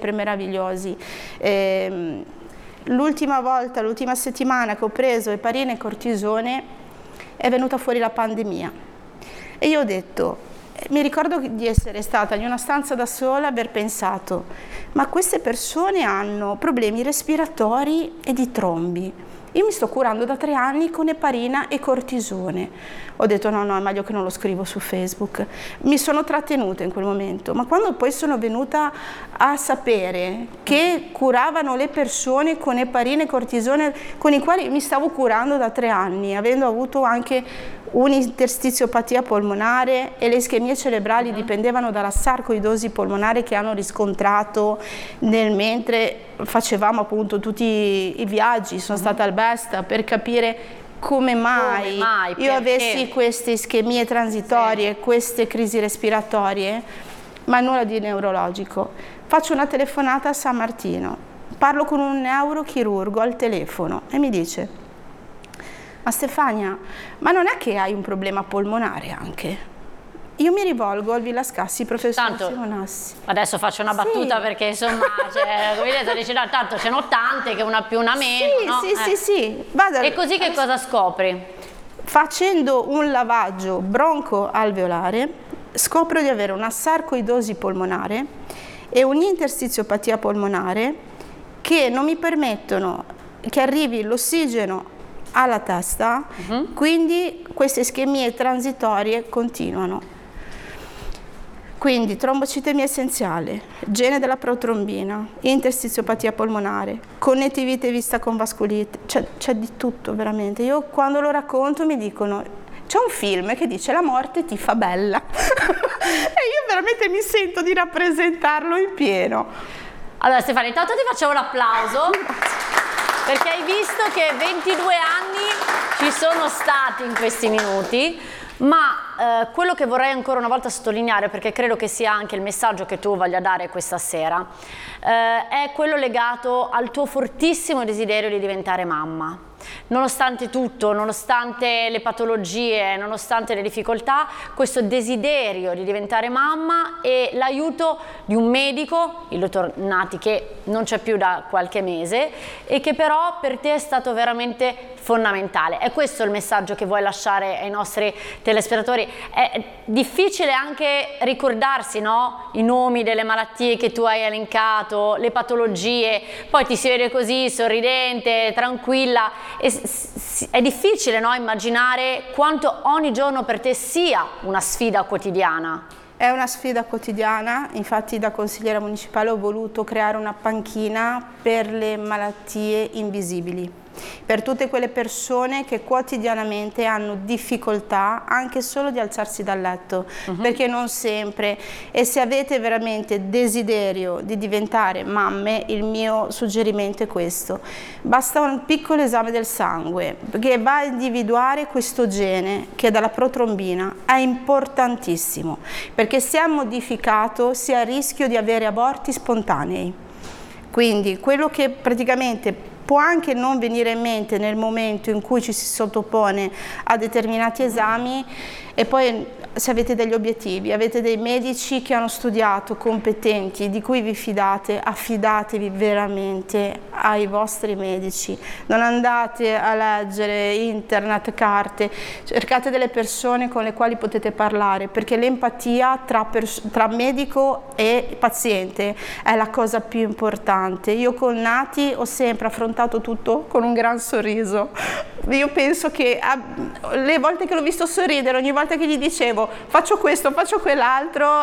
sempre meravigliosi. L'ultima settimana che ho preso eparina e cortisone è venuta fuori la pandemia e io ho detto, mi ricordo di essere stata in una stanza da sola, aver pensato, ma queste persone hanno problemi respiratori e di trombi. Io mi sto curando da 3 anni con eparina e cortisone. Ho detto no, è meglio che non lo scrivo su Facebook. Mi sono trattenuta in quel momento, ma quando poi sono venuta a sapere che curavano le persone con eparina e cortisone, con i quali mi stavo curando da 3 anni, avendo avuto anche un'interstiziopatia polmonare e le ischemie cerebrali dipendevano dalla sarcoidosi polmonare che hanno riscontrato mentre facevamo appunto tutti i viaggi. Sono stata al Besta per capire come mai io avessi queste ischemie transitorie, queste crisi respiratorie, ma nulla di neurologico. Faccio una telefonata a San Martino, parlo con un neurochirurgo al telefono e mi dice: ma Stefania, ma non è che hai un problema polmonare anche? Io mi rivolgo al Villa Scassi, professor Simonassi. Adesso faccio una battuta perché insomma, come vedete, dice, no, tanto ce n'ho tante che una più una meno. Sì. Vado, e così che cosa scopri? Facendo un lavaggio bronco-alveolare scopro di avere una sarcoidosi polmonare e un'interstiziopatia polmonare che non mi permettono che arrivi l'ossigeno alla testa, quindi queste ischemie transitorie continuano. Quindi trombocitemia essenziale, gene della protrombina, interstiziopatia polmonare, connettivite vista con vascolite, c'è di tutto veramente. Io quando lo racconto mi dicono, c'è un film che dice la morte ti fa bella e io veramente mi sento di rappresentarlo in pieno. Allora Stefania, intanto ti facciamo un applauso perché hai visto che 22 anni ci sono stati in questi minuti. Ma quello che vorrei ancora una volta sottolineare, perché credo che sia anche il messaggio che tu voglia dare questa sera, è quello legato al tuo fortissimo desiderio di diventare mamma. Nonostante tutto, nonostante le patologie, nonostante le difficoltà, questo desiderio di diventare mamma e l'aiuto di un medico, il dottor Nati, che non c'è più da qualche mese e che però per te è stato veramente fondamentale. È questo il messaggio che vuoi lasciare ai nostri telespettatori? È difficile anche ricordarsi, no? I nomi delle malattie che tu hai elencato, le patologie, poi ti si vede così sorridente, tranquilla. È difficile, no, immaginare quanto ogni giorno per te sia una sfida quotidiana. È una sfida quotidiana, infatti da consigliera municipale ho voluto creare una panchina per le malattie invisibili, per tutte quelle persone che quotidianamente hanno difficoltà anche solo di alzarsi dal letto, perché non sempre, e se avete veramente desiderio di diventare mamme, il mio suggerimento è questo: basta un piccolo esame del sangue che va a individuare questo gene che è dalla protrombina, è importantissimo, perché se è modificato si ha il rischio di avere aborti spontanei. Quindi quello che praticamente può anche non venire in mente nel momento in cui ci si sottopone a determinati esami, e poi se avete degli obiettivi, avete dei medici che hanno studiato, competenti, di cui vi fidate, affidatevi veramente ai vostri medici. Non andate a leggere internet, carte, cercate delle persone con le quali potete parlare, perché l'empatia tra medico e paziente è la cosa più importante. Io con Nati ho sempre affrontato tutto con un gran sorriso. Io penso che le volte che l'ho visto sorridere, ogni volta che gli dicevo faccio questo, faccio quell'altro,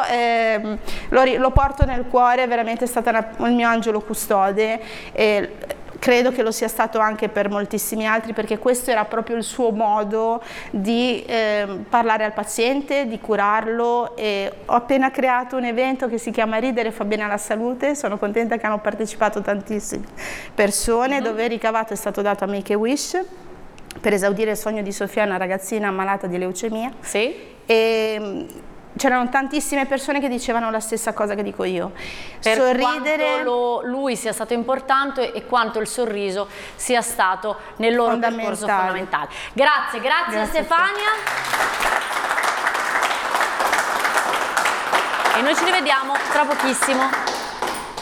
lo porto nel cuore, veramente è stato il mio angelo custode, e credo che lo sia stato anche per moltissimi altri, perché questo era proprio il suo modo di parlare al paziente, di curarlo. E ho appena creato un evento che si chiama Ridere fa bene alla salute, sono contenta che hanno partecipato tantissime persone, dove il ricavato è stato dato a Make-A-Wish per esaudire il sogno di Sofia, una ragazzina malata di leucemia. Sì. E c'erano tantissime persone che dicevano la stessa cosa che dico io. Per sorridere, quanto lui sia stato importante e quanto il sorriso sia stato nel loro percorso fondamentale. Grazie Stefania. E noi ci rivediamo tra pochissimo.